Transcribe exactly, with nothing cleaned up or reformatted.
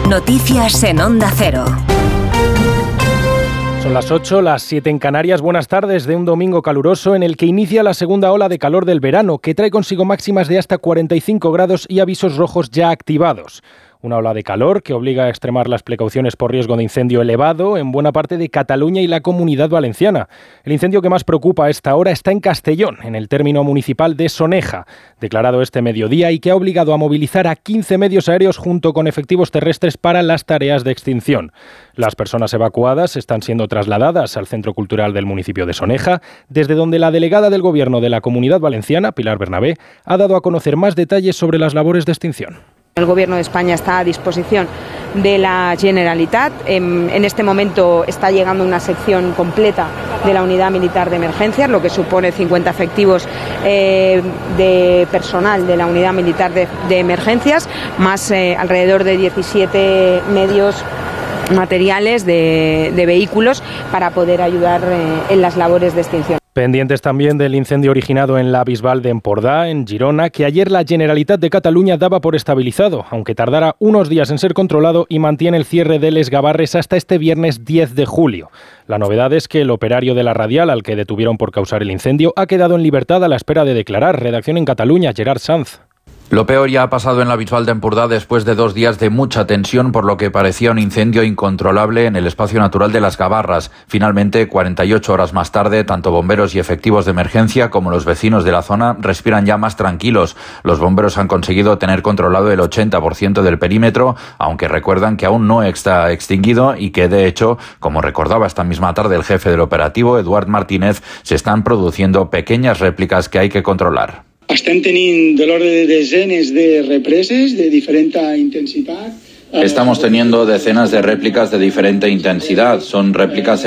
Noticias en Onda Cero. Son las ocho, las siete en Canarias. Buenas tardes de un domingo caluroso en el que inicia la segunda ola de calor del verano, que trae consigo máximas de hasta cuarenta y cinco grados y avisos rojos ya activados. Una ola de calor que obliga a extremar las precauciones por riesgo de incendio elevado en buena parte de Cataluña y la Comunidad Valenciana. El incendio que más preocupa a esta hora está en Castellón, en el término municipal de Soneja, declarado este mediodía y que ha obligado a movilizar a quince medios aéreos junto con efectivos terrestres para las tareas de extinción. Las personas evacuadas están siendo trasladadas al Centro Cultural del municipio de Soneja, desde donde la delegada del Gobierno de la Comunidad Valenciana, Pilar Bernabé, ha dado a conocer más detalles sobre las labores de extinción. El Gobierno de España está a disposición de la Generalitat. En, en este momento está llegando una sección completa de la Unidad Militar de Emergencias, lo que supone cincuenta efectivos eh, de personal de la Unidad Militar de, de Emergencias, más eh, alrededor de diecisiete medios materiales de, de vehículos para poder ayudar eh, en las labores de extinción. Pendientes también del incendio originado en la Bisbal de Empordà, en Girona, que ayer la Generalitat de Cataluña daba por estabilizado, aunque tardara unos días en ser controlado, y mantiene el cierre de Les Gavarres hasta este viernes diez de julio. La novedad es que el operario de la radial al que detuvieron por causar el incendio ha quedado en libertad a la espera de declarar. Redacción en Cataluña, Gerard Sanz. Lo peor ya ha pasado en la Bisbal de Empordà después de dos días de mucha tensión por lo que parecía un incendio incontrolable en el espacio natural de las Gavarras. Finalmente, cuarenta y ocho horas más tarde, tanto bomberos y efectivos de emergencia como los vecinos de la zona respiran ya más tranquilos. Los bomberos han conseguido tener controlado el ochenta por ciento del perímetro, aunque recuerdan que aún no está extinguido y que, de hecho, como recordaba esta misma tarde el jefe del operativo, Eduard Martínez, se están produciendo pequeñas réplicas que hay que controlar. Estem tenint de l'ordre de desenes de represes de diferente intensidad. Estamos teniendo decenas de réplicas de diferente intensidad. Son réplicas